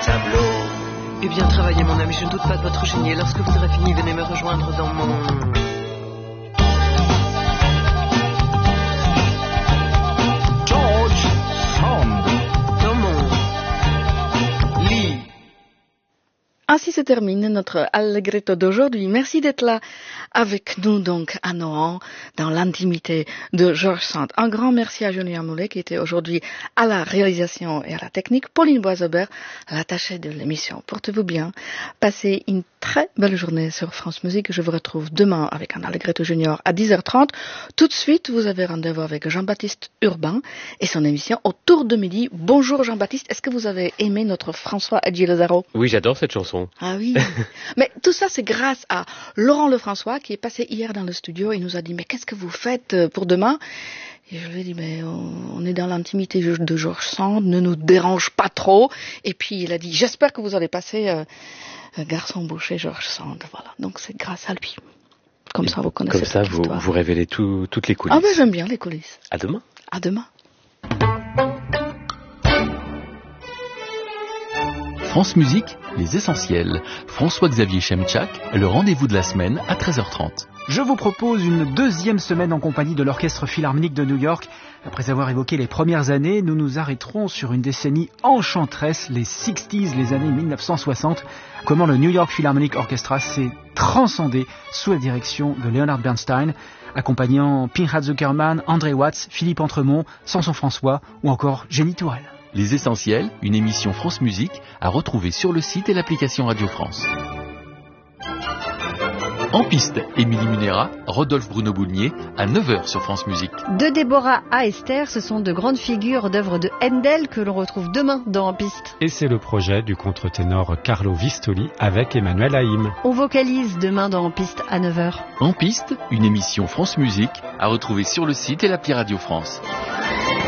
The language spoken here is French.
tableau. Eh bien, travaillez, mon ami, je ne doute pas de votre génie. Et lorsque vous aurez fini, venez me rejoindre dans mon... George Sand. dans mon lit. Ainsi se termine notre Allegretto d'aujourd'hui. Merci d'être là avec nous donc à Nohant, dans l'intimité de George Sand. Un grand merci à Julien Moulet qui était aujourd'hui à la réalisation et à la technique. Pauline Boisobert, l'attachée de l'émission. Portez-vous bien. Passez une très belle journée sur France Musique. Je vous retrouve demain avec un Allegretto Junior à 10h30. Tout de suite, vous avez rendez-vous avec Jean-Baptiste Urbain et son émission Autour de midi. Bonjour Jean-Baptiste. Est-ce que vous avez aimé notre François Hadji Lazaro? Oui, j'adore cette chanson. Ah oui. Mais tout ça, c'est grâce à Laurent Lefrançois qui est passé hier dans le studio et nous a dit « Mais qu'est-ce que vous faites pour demain ?» Et je lui ai dit « Mais on est dans l'intimité de George Sand, ne nous dérange pas trop. » Et puis il a dit « J'espère que vous allez passer Garçon boucher George Sand. » Voilà, donc c'est grâce à lui. Comme ça, vous connaissez Comme ça, vous révélez toutes les coulisses. Ah ben j'aime bien les coulisses. À demain. À demain. France Musique, les essentiels. François-Xavier Chemchak, le rendez-vous de la semaine à 13h30. Je vous propose une deuxième semaine en compagnie de l'Orchestre Philharmonique de New York. Après avoir évoqué les premières années, nous nous arrêterons sur une décennie enchanteresse, les 60s, les années 1960. Comment le New York Philharmonic Orchestra s'est transcendé sous la direction de Leonard Bernstein, accompagnant Pinchas Zuckerman, André Watts, Philippe Entremont, Samson François ou encore Jenny Tourelle. Les essentiels, une émission France Musique à retrouver sur le site et l'application Radio France. En piste, Émilie Munera, Rodolphe Bruno-Boulnier, à 9h sur France Musique. De Déborah à Esther, ce sont de grandes figures d'œuvres de Handel que l'on retrouve demain dans En piste. Et c'est le projet du contre-ténor Carlo Vistoli avec Emmanuel Haïm. On vocalise demain dans En piste à 9h. En piste, une émission France Musique à retrouver sur le site et l'appli Radio France.